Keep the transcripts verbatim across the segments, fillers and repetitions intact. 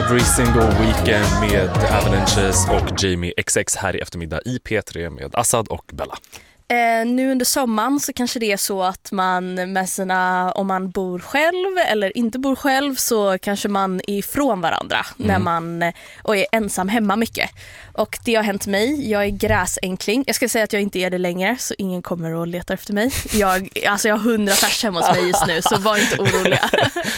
Every Single Weekend med Avalanches och Jamie X X här i eftermiddag i P tre med Assad och Bella. Eh, nu under sommaren så kanske det är så att man med sina, om man bor själv eller inte bor själv, så kanske man är ifrån varandra mm. när man och är ensam hemma mycket. Och det har hänt mig. Jag är gräsänkling. Jag ska säga att jag inte är det längre, så ingen kommer att leta efter mig. Jag, alltså jag har hundra pers hemma hos mig just nu, så var inte oroliga.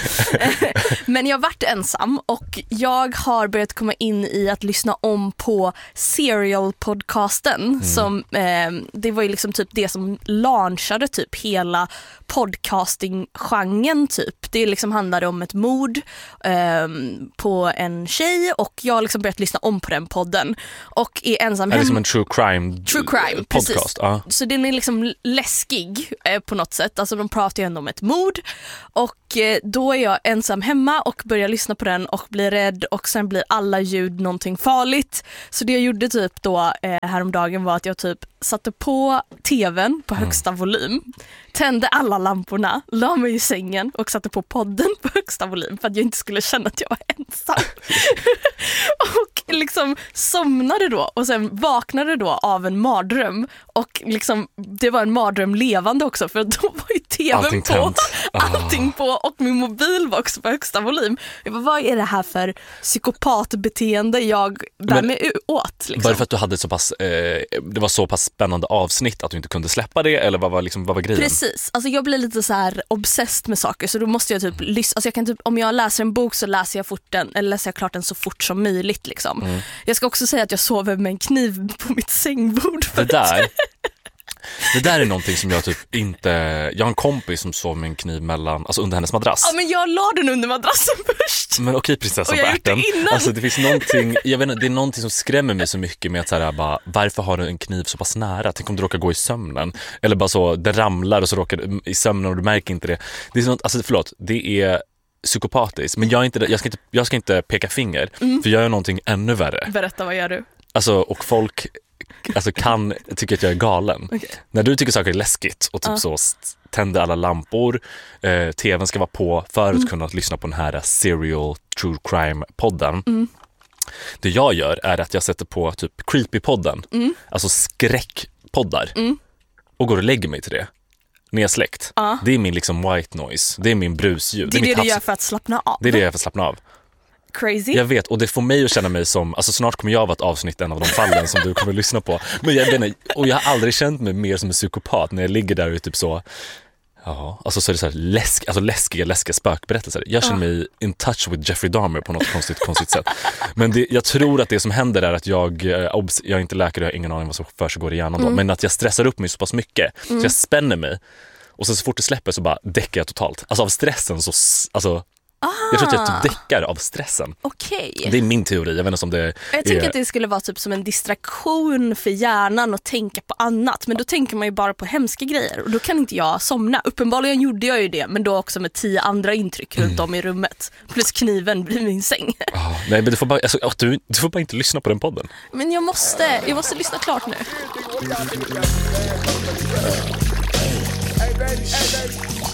Men jag har varit ensam och jag har börjat komma in i att lyssna om på Serial-podcasten mm. som eh, det var ju liksom typ det som launchade typ hela podcasting-genren typ. Det liksom handlade om ett mord eh, på en tjej och jag har liksom börjat lyssna om på den podden och är ensam hemma. Är det som hem- en true crime, true crime podcast? Precis. Ja. Så den är liksom läskig eh, på något sätt. Alltså de pratar ju ändå om ett mord och eh, då är jag ensam hemma och börjar lyssna på den och blir rädd och sen blir alla ljud någonting farligt. Så det jag gjorde typ då eh, häromdagen var att jag typ satte på tvn på högsta mm. volym, tände alla lamporna, la mig i sängen och satte på podden på högsta volym för att jag inte skulle känna att jag var ensam. Och liksom somnade då och sen vaknade då av en mardröm och liksom det var en mardröm levande också, för då var ju tvn allting på tänt. allting på och min mobil var också på högsta volym. Jag bara, vad är det här för psykopatbeteende jag bär mig åt liksom? Var det för att du hade så pass eh, det var så pass spännande avsnitt att du inte kunde släppa det, eller vad var liksom vad var grejen? Precis. Alltså jag blir lite så här obsessed med saker, så då måste jag typ lyssna. Alltså jag kan typ, om jag läser en bok så läser jag fort den, eller läser jag klart den så fort som möjligt liksom. Mm. Jag ska också säga att jag sover med en kniv på mitt sängbord. Det där Det där är någonting som jag typ inte... Jag har en kompis som sov med en kniv mellan, alltså under hennes madrass. Ja, men jag la den under madrassen först. Men okej, prinsessan på ärten. Alltså det finns någonting, jag vet inte, det är någonting som skrämmer mig så mycket med att så här, bara, varför har du en kniv så pass nära? Tänk om du råkar gå i sömnen. Eller bara så, det ramlar och så råkar du i sömnen och du märker inte det. Det är sånt, alltså förlåt, det är psykopatiskt. Men jag, är inte, jag, ska inte, jag ska inte peka finger, mm. för jag gör någonting ännu värre. Berätta, vad gör du? Alltså, och folk... Alltså kan tycka att jag är galen. Okay. När du tycker saker är läskigt och typ uh. så tänder alla lampor, eh, tvn ska vara på för att mm. kunna lyssna på den här serial true crime podden. Mm. Det jag gör är att jag sätter på typ creepy-podden, mm. alltså skräckpoddar, mm. och går och lägger mig till det. Nedsläckt. Uh. Det är min liksom white noise. Det är min brusljud. Det är det, det du havs- gör för att slappna av. Det är det jag gör för att slappna av. Crazy. Jag vet, och det får mig att känna mig som, alltså snart kommer jag vara ett avsnitt en av de fallen som du kommer att lyssna på. Men jag vet, och jag har aldrig känt mig mer som en psykopat när jag ligger där och typ så, ja, alltså så är det så här läsk, alltså läskiga, läskiga spökberättelser. Jag känner mig in touch with Jeffrey Dahmer på något konstigt, konstigt sätt. Men det, jag tror att det som händer är att jag, jag är inte läkare, jag har ingen aning vad som försiggår i hjärnan då, mm. men att jag stressar upp mig så pass mycket, mm. så jag spänner mig. Och sen så fort det släpper så bara däckar jag totalt. Alltså av stressen så, alltså Ah. jag tror att jag typ däckar av stressen. Okej. Det är min teori, jag vet inte om det Jag är... tänker att det skulle vara typ som en distraktion för hjärnan och tänka på annat. Men då tänker man ju bara på hemska grejer. Och då kan inte jag somna. Uppenbarligen gjorde jag ju det, men då också med tio andra intryck runt mm. om i rummet. Plus kniven blir min säng. Oh, nej, men du får, bara, alltså, du, du får bara inte lyssna på den podden. Men jag måste, jag måste lyssna klart nu.